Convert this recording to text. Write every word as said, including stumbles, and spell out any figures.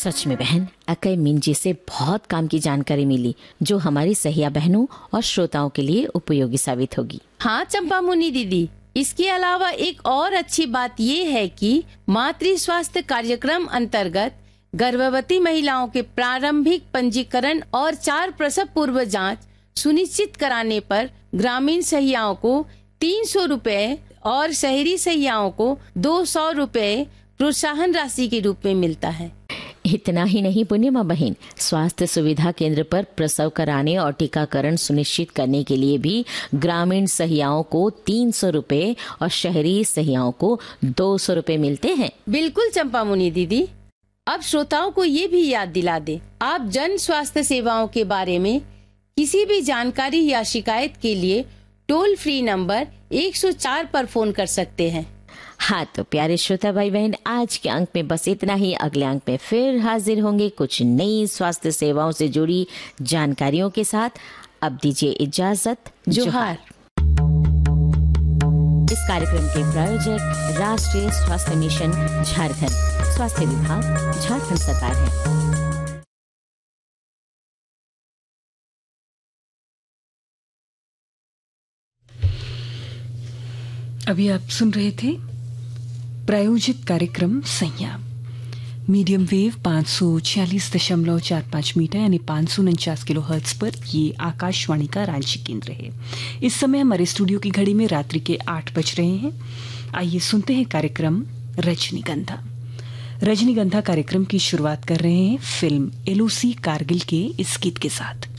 सच में बहन, अकई मिंजी से बहुत काम की जानकारी मिली जो हमारी सहिया बहनों और श्रोताओं के लिए उपयोगी साबित होगी। हाँ चंपा मुनि दीदी, इसके अलावा एक और अच्छी बात ये है कि मातृ स्वास्थ्य कार्यक्रम अंतर्गत गर्भवती महिलाओं के प्रारंभिक पंजीकरण और चार प्रसव पूर्व जांच सुनिश्चित कराने पर ग्रामीण सहियाओं को तीन सौ रूपए और शहरी सहियाओं को दो सौ रूपए प्रोत्साहन राशि के रूप में मिलता है। इतना ही नहीं पूर्णिमा बहन, स्वास्थ्य सुविधा केंद्र पर प्रसव कराने और टीकाकरण सुनिश्चित करने के लिए भी ग्रामीण सहियाओं को तीन सौ रूपए और शहरी सहियाओं को दो सौ रूपए मिलते हैं। बिल्कुल चंपा मुनि दीदी, अब श्रोताओं को ये भी याद दिला दे, आप जन स्वास्थ्य सेवाओं के बारे में किसी भी जानकारी या शिकायत के लिए टोल फ्री नंबर एक सौ चार पर फोन कर सकते हैं। हाँ तो प्यारे श्रोता भाई बहन, आज के अंक में बस इतना ही। अगले अंक में फिर हाजिर होंगे कुछ नई स्वास्थ्य सेवाओं से जुड़ी जानकारियों के साथ। अब दीजिए इजाजत, जोहार। इस कार्यक्रम के प्रायोजक राष्ट्रीय स्वास्थ्य मिशन झारखंड, स्वास्थ्य विभाग झारखंड सरकार है। अभी आप सुन रहे थे प्रायोजित कार्यक्रम सैया, मीडियम वेव पाँच सौ छियालीस दशमलव चार पाँच मीटर यानी पाँच सौ उनचास किलो हर्ट्ज पर। ये आकाशवाणी का रांची केंद्र है। इस समय हमारे स्टूडियो की घड़ी में रात्रि के आठ बज रहे हैं। आइए सुनते हैं कार्यक्रम रजनीगंधा। रजनीगंधा कार्यक्रम की शुरुआत कर रहे हैं फिल्म एलओसी कारगिल के इस गीत के साथ।